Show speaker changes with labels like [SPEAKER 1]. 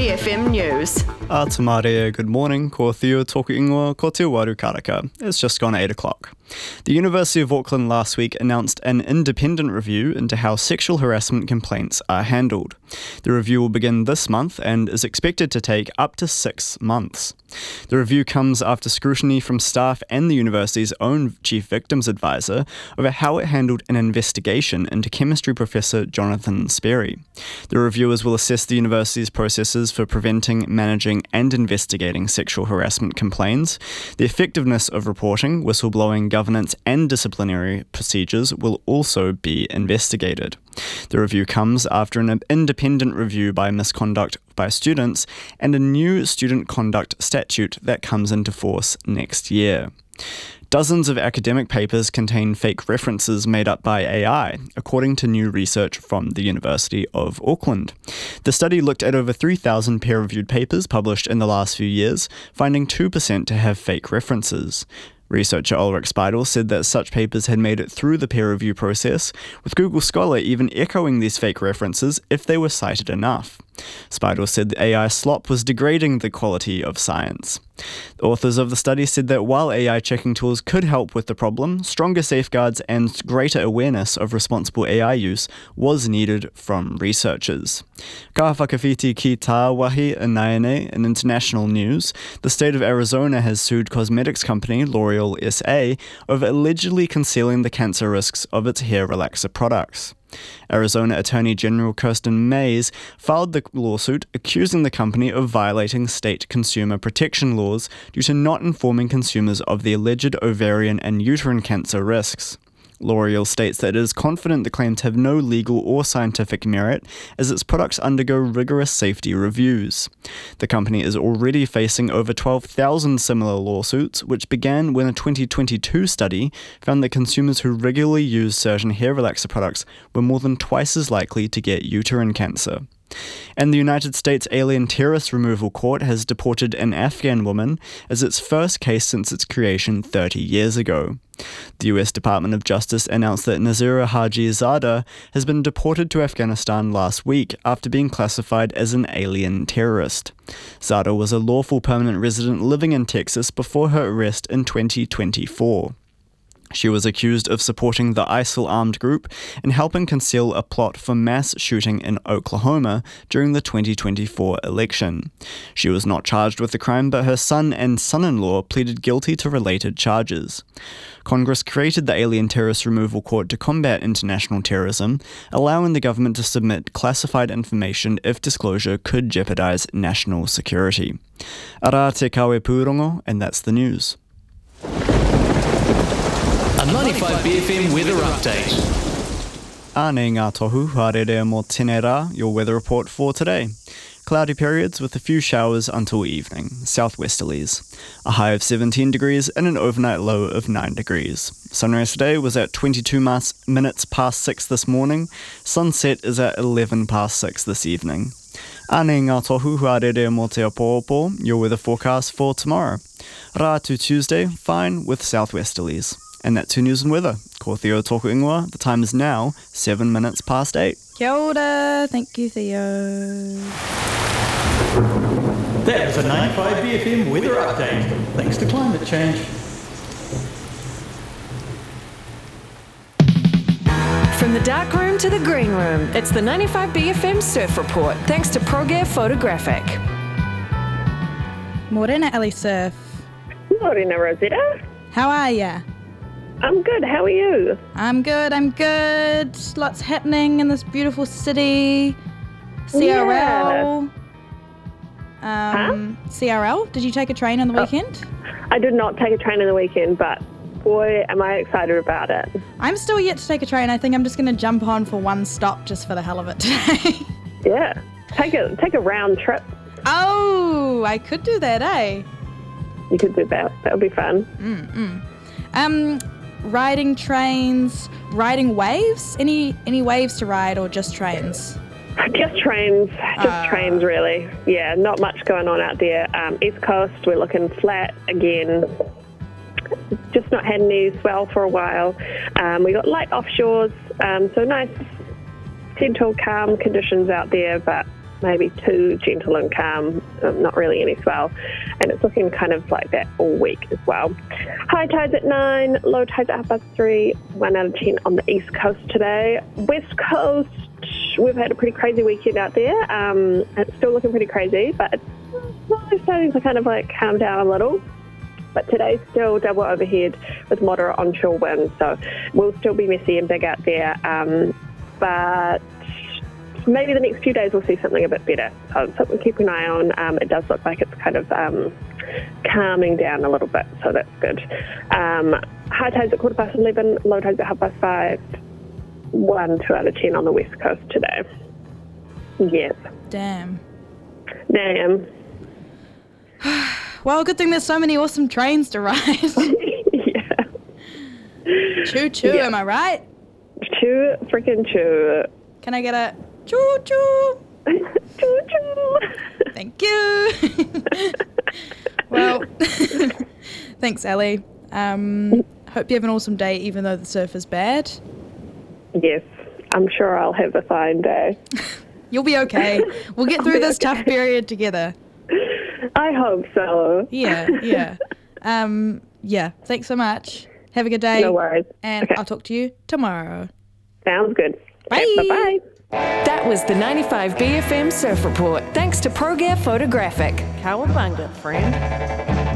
[SPEAKER 1] BFM News.
[SPEAKER 2] Tamarea, good morning. Ko Theo Toku Ingoa, ko te waru karaka. It's just gone 8 o'clock. The University of Auckland last week announced an independent review into how sexual harassment complaints are handled. The review will begin this month and is expected to take up to 6 months. The review comes after scrutiny from staff and the university's own chief victims advisor over how it handled an investigation into chemistry professor Jonathan Sperry. The reviewers will assess the university's processes for preventing, managing and investigating sexual harassment complaints. The effectiveness of reporting, whistleblowing, governance and disciplinary procedures will also be investigated. The review comes after an independent review by misconduct by students and a new student conduct statute that comes into force next year. Dozens of academic papers contain fake references made up by AI, according to new research from the University of Auckland. The study looked at over 3,000 peer-reviewed papers published in the last few years, finding 2% to have fake references. Researcher Ulrich Speidel said that such papers had made it through the peer review process, with Google Scholar even echoing these fake references if they were cited enough. Speidel said the AI slop was degrading the quality of science. The authors of the study said that while AI checking tools could help with the problem, stronger safeguards and greater awareness of responsible AI use was needed from researchers. Ka whakawhiti ki tā wahi Inaene in international news, the state of Arizona has sued cosmetics company L'Oreal SA over allegedly concealing the cancer risks of its hair relaxer products. Arizona Attorney General Kirsten Mays filed the lawsuit accusing the company of violating state consumer protection laws due to not informing consumers of the alleged ovarian and uterine cancer risks. L'Oreal states that it is confident the claims have no legal or scientific merit as its products undergo rigorous safety reviews. The company is already facing over 12,000 similar lawsuits, which began when a 2022 study found that consumers who regularly use certain hair relaxer products were more than twice as likely to get uterine cancer. And the United States Alien Terrorist Removal Court has deported an Afghan woman as its first case since its creation 30 years ago. The US Department of Justice announced that Nazira Haji Zada has been deported to Afghanistan last week after being classified as an alien terrorist. Zada was a lawful permanent resident living in Texas before her arrest in 2024. She was accused of supporting the ISIL armed group and helping conceal a plot for mass shooting in Oklahoma during the 2024 election. She was not charged with the crime, but her son and son-in-law pleaded guilty to related charges. Congress created the Alien Terrorist Removal Court to combat international terrorism, allowing the government to submit classified information if disclosure could jeopardize national security. Ara te kawe pūrongo, and that's the news.
[SPEAKER 3] A 95 BFM weather update.
[SPEAKER 2] Ane ngā tohu, haere mō tēnei rā, your weather report for today. Cloudy periods with a few showers until evening, southwesterlies. A high of 17 degrees and an overnight low of 9 degrees. Sunrise today was at 22 minutes past 6 this morning. Sunset is at 11 past 6 this evening. Ane ngā tohu, haere mō te apo, your weather forecast for tomorrow. Rā to Tuesday, fine with southwesterlies. And that's your news and weather. Ko Theo Toku Ingoa. The time is now 7 minutes past 8.
[SPEAKER 4] Kia ora. Thank you, Theo.
[SPEAKER 3] That was a 95 BFM weather update. Thanks to climate change.
[SPEAKER 1] From the dark room to the green room, it's the 95 BFM Surf Report, thanks to ProGear Photographic.
[SPEAKER 4] Morena, Ellie Surf.
[SPEAKER 5] Morena, Rosetta.
[SPEAKER 4] How are ya?
[SPEAKER 5] I'm good. How are you?
[SPEAKER 4] I'm good. Lots happening in this beautiful city. CRL. CRL. Did you take a train on the weekend?
[SPEAKER 5] I did not take a train on the weekend, but boy, am I excited about it.
[SPEAKER 4] I'm still yet to take a train. I think I'm just going to jump on for one stop just for the hell of it today.
[SPEAKER 5] Yeah. Take a round trip.
[SPEAKER 4] Oh, I could do that, eh?
[SPEAKER 5] You could do that. That would be fun.
[SPEAKER 4] Riding trains, riding waves? Any waves to ride or just trains?
[SPEAKER 5] Just trains really. Yeah, not much going on out there. East Coast, we're looking flat again. Just not had any swell for a while. We got light offshores, so nice, gentle, calm conditions out there, but maybe 2, gentle and calm, not really any swell. And it's looking kind of like that all week as well. High tides at 9, low tides at 3:30, 1 out of 10 on the east coast today. West coast, we've had a pretty crazy weekend out there. It's still looking pretty crazy, but it's slowly starting to kind of like calm down a little. But today's still double overhead with moderate onshore winds, so we'll still be messy and big out there. But maybe the next few days we'll see something a bit better. So something to keep an eye on. It does look like it's kind of calming down a little bit, so that's good. High tides at 11:15, low tides at 5:30, 1, 2 out of 10 on the west coast today. Yes.
[SPEAKER 4] Damn. Well, good thing there's so many awesome trains to ride.
[SPEAKER 5] Yeah.
[SPEAKER 4] Choo choo,
[SPEAKER 5] Yeah.
[SPEAKER 4] am I right?
[SPEAKER 5] Choo freaking choo.
[SPEAKER 4] Can I get a choo choo?
[SPEAKER 5] Choo choo.
[SPEAKER 4] Thank you. Well, thanks, Ellie. Hope you have an awesome day, even though the surf is bad.
[SPEAKER 5] Yes, I'm sure I'll have a fine day.
[SPEAKER 4] You'll be okay. We'll get through this tough period together.
[SPEAKER 5] I hope so.
[SPEAKER 4] Yeah. Yeah. Thanks so much. Have a good day.
[SPEAKER 5] No worries.
[SPEAKER 4] And
[SPEAKER 5] Okay.
[SPEAKER 4] I'll talk to you tomorrow.
[SPEAKER 5] Sounds good.
[SPEAKER 4] Bye.
[SPEAKER 5] Okay, bye-bye.
[SPEAKER 1] That was the 95 BFM Surf Report. Thanks to ProGear Photographic. Cowabunga, friend.